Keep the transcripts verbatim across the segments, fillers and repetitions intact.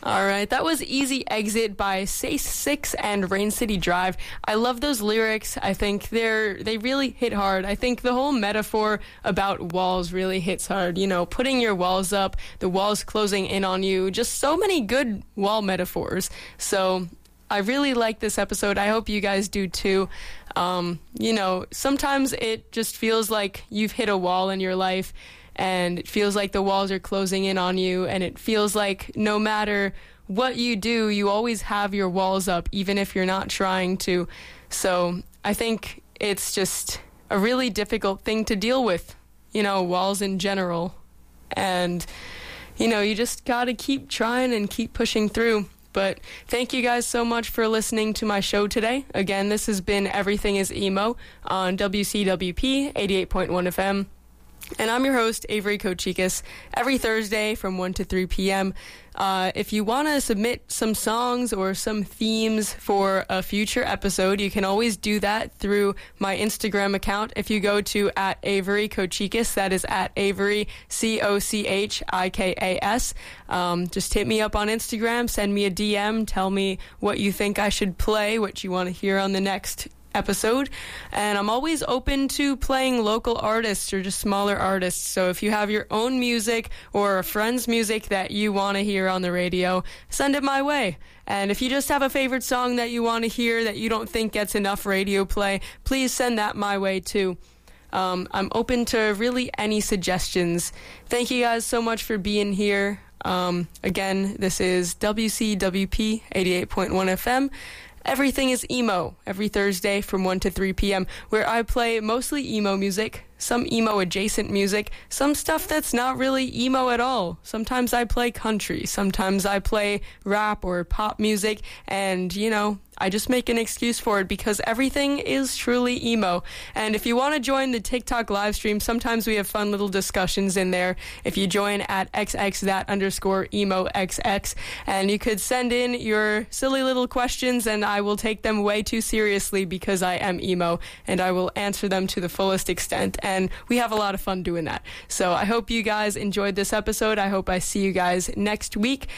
All right, that was Easy Exit by Say Six and Rain City Drive. I love those lyrics. I think they're they really hit hard. I think the whole metaphor about walls really hits hard. You know, putting your walls up, the walls closing in on you, just so many good wall metaphors. So I really like this episode. I hope you guys do too. Um, you know, sometimes it just feels like you've hit a wall in your life, and it feels like the walls are closing in on you, and it feels like no matter what you do, you always have your walls up, even if you're not trying to. So I think it's just a really difficult thing to deal with, you know, walls in general. And, you know, you just got to keep trying and keep pushing through. But thank you guys so much for listening to my show today. Again, this has been Everything is Emo on W C W P eighty-eight point one F M. And I'm your host, Avery Kochikis, every Thursday from one to three p.m. Uh, if you want to submit some songs or some themes for a future episode, you can always do that through my Instagram account. If you go to at Avery Kochikis, that is at Avery, C O C H I K A S. Um, just hit me up on Instagram, send me a D M, tell me what you think I should play, what you want to hear on the next episode. And I'm always open to playing local artists or just smaller artists. So if you have your own music or a friend's music that you want to hear on the radio, send it my way. And if you just have a favorite song that you want to hear that you don't think gets enough radio play, please send that my way too. Um, I'm open to really any suggestions. Thank you guys so much for being here. Um, again, this is W C W P eighty-eight point one F M. Everything is Emo, every Thursday from one to three p.m., where I play mostly emo music, some emo-adjacent music, some stuff that's not really emo at all. Sometimes I play country, sometimes I play rap or pop music, and, you know, I just make an excuse for it because everything is truly emo. And if you want to join the TikTok live stream, sometimes we have fun little discussions in there. If you join at xx that underscore emo xx, and you could send in your silly little questions, and I will take them way too seriously because I am emo, and I will answer them to the fullest extent. And we have a lot of fun doing that. So I hope you guys enjoyed this episode. I hope I see you guys next week.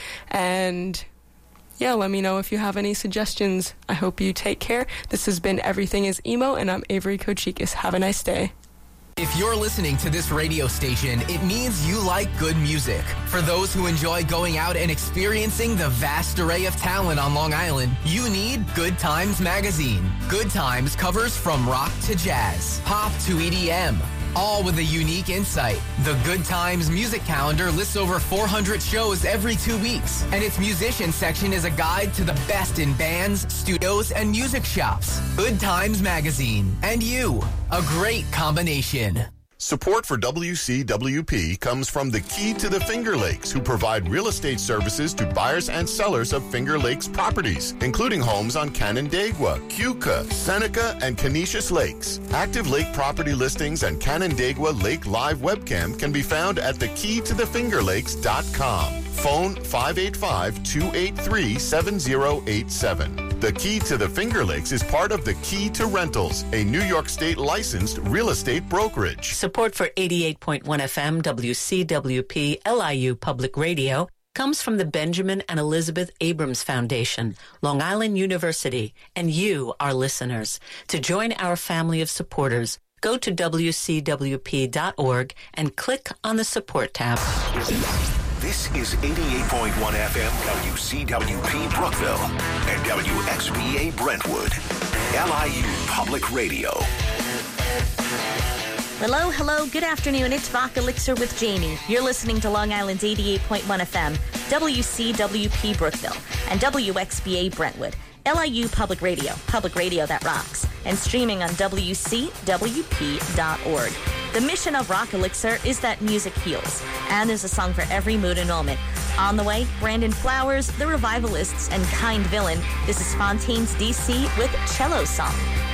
And yeah, let me know if you have any suggestions. I hope you take care. This has been Everything is Emo, and I'm Avery Kochikis. Have a nice day. If you're listening to this radio station, it means you like good music. For those who enjoy going out and experiencing the vast array of talent on Long Island, you need Good Times Magazine. Good Times covers from rock to jazz, pop to E D M, all with a unique insight. The Good Times music calendar lists over four hundred shows every two weeks, and its musician section is a guide to the best in bands, studios, and music shops. Good Times Magazine and you, a great combination. Support for W C W P comes from the Key to the Finger Lakes, who provide real estate services to buyers and sellers of Finger Lakes properties, including homes on Canandaigua, Keuka, Seneca, and Canisius Lakes. Active lake property listings and Canandaigua Lake Live webcam can be found at the key to the finger lakes dot com. Phone five eight five, two eight three, seven zero eight seven. The Key to the Finger Lakes is part of the Key to Rentals, a New York State licensed real estate brokerage. Support for eighty-eight point one F M W C W P L I U Public Radio comes from the Benjamin and Elizabeth Abrams Foundation, Long Island University, and you, our listeners. To join our family of supporters, go to W C W P dot org and click on the support tab. This is eighty-eight point one F M W C W P Brookville and W X B A Brentwood, L I U Public Radio. Hello, hello, good afternoon. It's Vodka Elixir with Jamie. You're listening to Long Island's eighty-eight point one F M, W C W P Brookville, and W X B A Brentwood, L I U Public Radio, public radio that rocks, and streaming on W C W P dot org. The mission of Rock Elixir is that music heals, and there's a song for every mood and moment. On the way, Brandon Flowers, The Revivalists, and Kind Villain. This is Fontaine's D C with Cello Song.